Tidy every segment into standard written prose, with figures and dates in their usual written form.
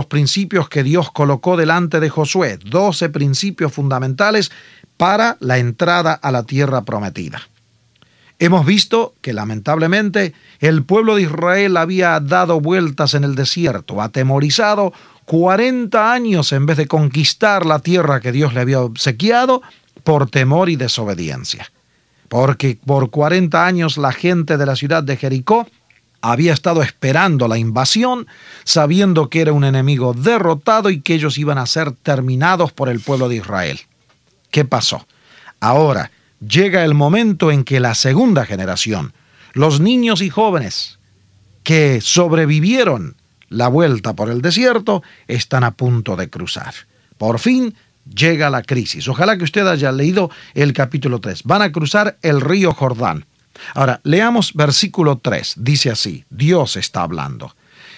principios que Dios colocó delante de Josué, 12 principios fundamentales para la entrada a la tierra prometida. Hemos visto que lamentablemente el pueblo de Israel había dado vueltas en el desierto, atemorizado 40 años en vez de conquistar la tierra que Dios le había obsequiado por temor y desobediencia. Porque por 40 años la gente de la ciudad de Jericó había estado esperando la invasión, sabiendo que era un enemigo derrotado y que ellos iban a ser terminados por el pueblo de Israel. ¿Qué pasó? Ahora llega el momento en que la segunda generación, los niños y jóvenes que sobrevivieron la vuelta por el desierto, están a punto de cruzar. Por fin llega la crisis. Ojalá que usted haya leído el capítulo 3. Van a cruzar el río Jordán. Ahora, leamos versículo 3. Dice así, Dios está hablando.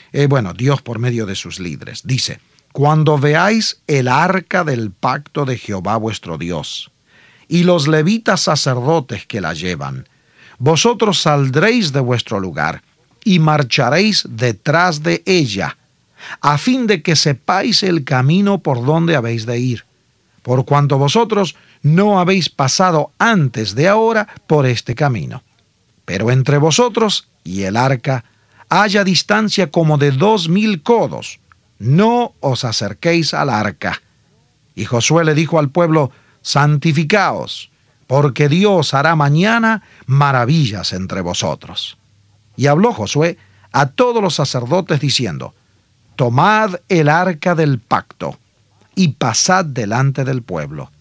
Dios por medio de sus líderes. Dice, cuando veáis el arca del pacto de Jehová vuestro Dios, y los levitas sacerdotes que la llevan, vosotros saldréis de vuestro lugar, y marcharéis detrás de ella, a fin de que sepáis el camino por donde habéis de ir, por cuanto vosotros no habéis pasado antes de ahora por este camino. Pero entre vosotros y el arca haya distancia como de 2000 codos, no os acerquéis al arca. Y Josué le dijo al pueblo, santificaos, porque Dios hará mañana maravillas entre vosotros. Y habló Josué a todos los sacerdotes diciendo, tomad el arca del pacto y pasad delante del pueblo.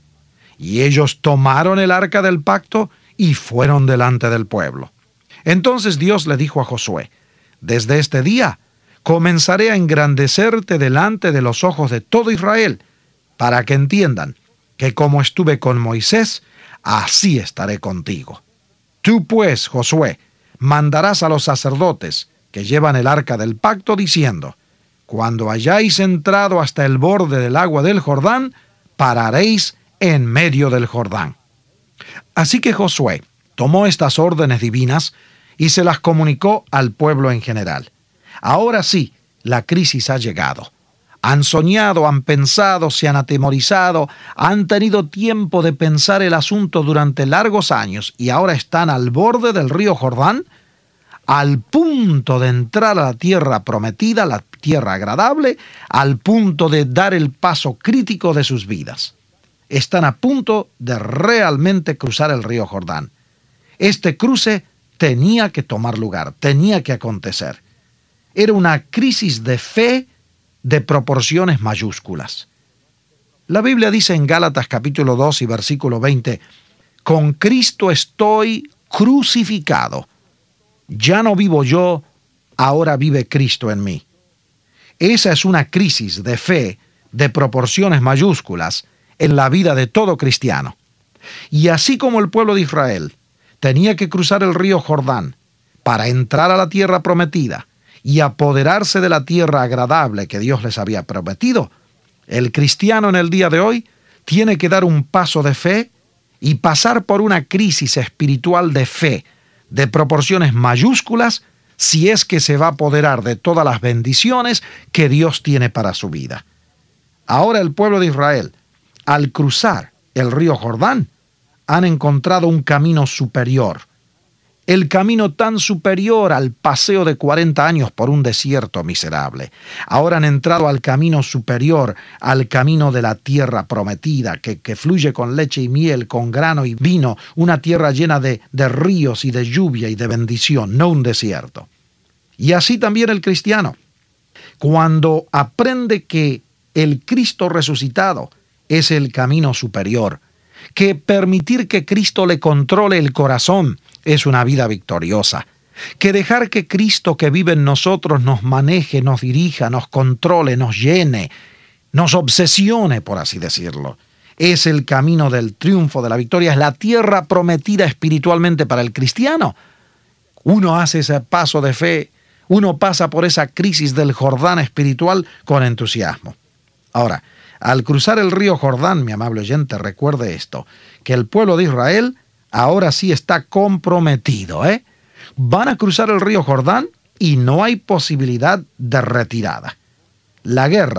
Y ellos tomaron el arca del pacto y fueron delante del pueblo. Entonces Dios le dijo a Josué, desde este día comenzaré a engrandecerte delante de los ojos de todo Israel, para que entiendan que como estuve con Moisés, así estaré contigo. Tú pues, Josué, mandarás a los sacerdotes que llevan el arca del pacto diciendo, cuando hayáis entrado hasta el borde del agua del Jordán, pararéis en medio del Jordán. Así que Josué tomó estas órdenes divinas y se las comunicó al pueblo en general. Ahora sí, la crisis ha llegado. Han soñado, han pensado, se han atemorizado, han tenido tiempo de pensar el asunto durante largos años y ahora están al borde del río Jordán, al punto de entrar a la tierra prometida, la tierra agradable, al punto de dar el paso crítico de sus vidas. Están a punto de realmente cruzar el río Jordán. Este cruce tenía que tomar lugar, tenía que acontecer. Era una crisis de fe de proporciones mayúsculas. La Biblia dice en Gálatas capítulo 2 y versículo 20, con Cristo estoy crucificado. Ya no vivo yo, ahora vive Cristo en mí. Esa es una crisis de fe de proporciones mayúsculas en la vida de todo cristiano. Y así como el pueblo de Israel tenía que cruzar el río Jordán para entrar a la tierra prometida y apoderarse de la tierra agradable que Dios les había prometido, el cristiano en el día de hoy tiene que dar un paso de fe y pasar por una crisis espiritual de fe de proporciones mayúsculas si es que se va a apoderar de todas las bendiciones que Dios tiene para su vida. Ahora el pueblo de Israel, al cruzar el río Jordán, han encontrado un camino superior. El camino tan superior al paseo de 40 años por un desierto miserable. Ahora han entrado al camino superior, al camino de la tierra prometida, que fluye con leche y miel, con grano y vino, una tierra llena de ríos y de lluvia y de bendición, no un desierto. Y así también el cristiano, cuando aprende que el Cristo resucitado es el camino superior, que permitir que Cristo le controle el corazón es una vida victoriosa, que dejar que Cristo que vive en nosotros nos maneje, nos dirija, nos controle, nos llene, nos obsesione, por así decirlo, es el camino del triunfo, de la victoria, es la tierra prometida espiritualmente para el cristiano. Uno hace ese paso de fe, uno pasa por esa crisis del Jordán espiritual con entusiasmo. Ahora, al cruzar el río Jordán, mi amable oyente, recuerde esto, que el pueblo de Israel ahora sí está comprometido, Van a cruzar el río Jordán y no hay posibilidad de retirada. La guerra